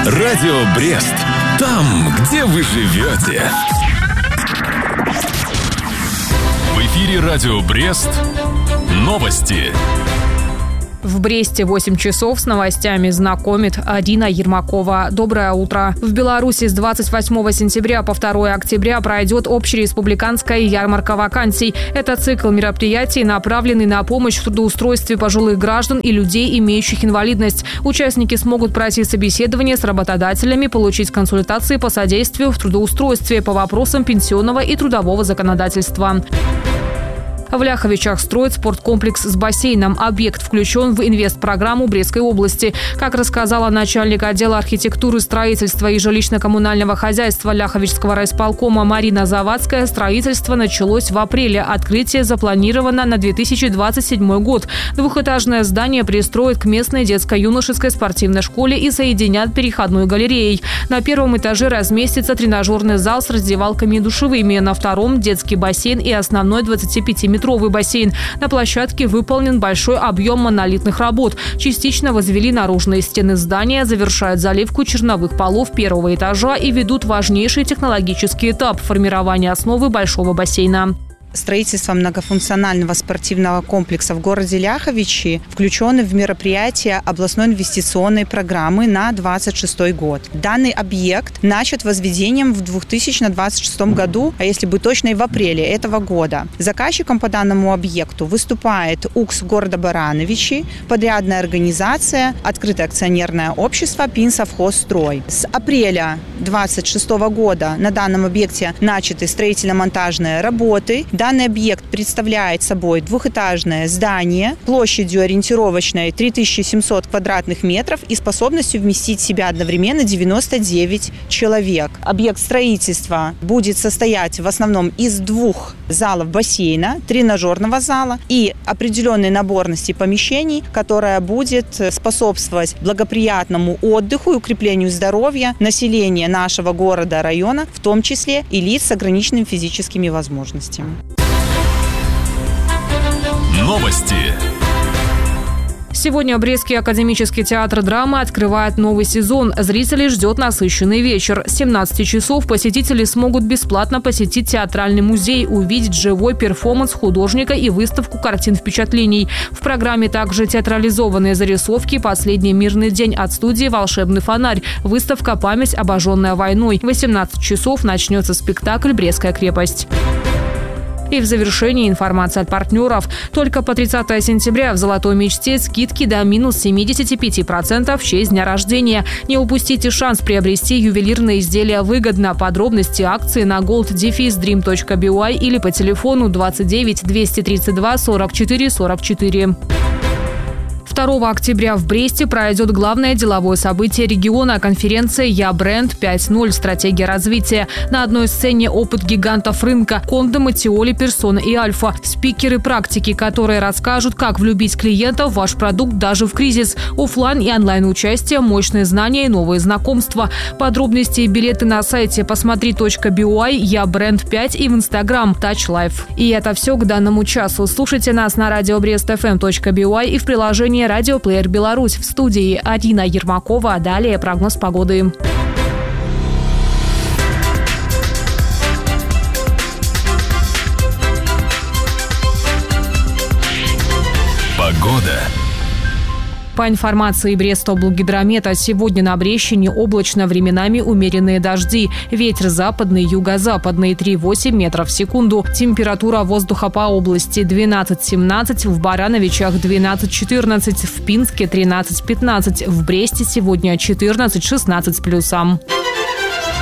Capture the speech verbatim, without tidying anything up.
Радио Брест. Там, где вы живете. В эфире Радио Брест. Новости. В Бресте восемь часов с новостями знакомит Арина Ермакова. Доброе утро. В Беларуси с двадцать восьмого сентября по второе октября пройдет общереспубликанская ярмарка вакансий. Это цикл мероприятий, направленный на помощь в трудоустройстве пожилых граждан и людей, имеющих инвалидность. Участники смогут пройти собеседование с работодателями, получить консультации по содействию в трудоустройстве по вопросам пенсионного и трудового законодательства. В Ляховичах строят спорткомплекс с бассейном. Объект включен в инвестпрограмму Брестской области. Как рассказала начальник отдела архитектуры, строительства и жилищно-коммунального хозяйства Ляховичского райисполкома Марина Завадская, строительство началось в апреле. Открытие запланировано на две тысячи двадцать седьмой год. Двухэтажное здание пристроят к местной детско-юношеской спортивной школе и соединят переходной галереей. На первом этаже разместится тренажерный зал с раздевалками и душевыми. На втором – детский бассейн и основной двадцатипятиметровый бассейн. На площадке выполнен большой объем монолитных работ. Частично возвели наружные стены здания, завершают заливку черновых полов первого этажа и ведут важнейший технологический этап – формирование основы большого бассейна. Строительство многофункционального спортивного комплекса в городе Ляховичи включено в мероприятие областной инвестиционной программы на двадцать шестой год. Данный объект начат возведением в две тысячи двадцать шестом году, а если быть точной, в апреле этого года. Заказчиком по данному объекту выступает УКС города Барановичи, подрядная организация, открытое акционерное общество «Пинсовхозстрой». С апреля две тысячи двадцать шестого года на данном объекте начаты строительно-монтажные работы. Данный объект представляет собой двухэтажное здание площадью ориентировочной три тысячи семьсот квадратных метров и способностью вместить в себя одновременно девяносто девять человек. Объект строительства будет состоять в основном из двух залов бассейна, тренажерного зала и определенной наборности помещений, которая будет способствовать благоприятному отдыху и укреплению здоровья населения нашего города, района, в том числе и лиц с ограниченными физическими возможностями. Новости. Сегодня Брестский академический театр драмы открывает новый сезон. Зрителей ждет насыщенный вечер. С семнадцати часов посетители смогут бесплатно посетить театральный музей, увидеть живой перформанс художника и выставку картин впечатлений. В программе также театрализованные зарисовки «Последний мирный день» от студии «Волшебный фонарь», выставка «Память, обожженная войной». В восемнадцать часов начнется спектакль «Брестская крепость». И в завершении информация от партнеров. Только по тридцатого сентября в «Золотой мечте» скидки до минус семьдесят пять процентов в честь дня рождения. Не упустите шанс приобрести ювелирные изделия выгодно. Подробности акции на голд дефис дрим точка би уай или по телефону двадцать девять двести тридцать два сорок четыре сорок четыре. второго октября в Бресте пройдет главное деловое событие региона – конференция «Я бренд пять ноль. Стратегия развития». На одной сцене опыт гигантов рынка – Кондом, Этиоли, Персона и Альфа. Спикеры-практики, которые расскажут, как влюбить клиентов в ваш продукт даже в кризис. Оффлайн и онлайн-участие, мощные знания и новые знакомства. Подробности и билеты на сайте посмотри точка би уай, Я бренд пять и в Инстаграм Touch Life. И это все к данному часу. Слушайте нас на радио брест эф эм точка би уай и в приложении «Радиоплеер Беларусь». В студии Арина Ермакова. Далее прогноз погоды. Погода. По информации Брестоблгидромета, сегодня на Брещине облачно, временами умеренные дожди. Ветер западный, юго-западный три-восемь метров в секунду. Температура воздуха по области двенадцать-семнадцать, в Барановичах двенадцать-четырнадцать, в Пинске тринадцать-пятнадцать, в Бресте сегодня четырнадцать-шестнадцать с плюсом.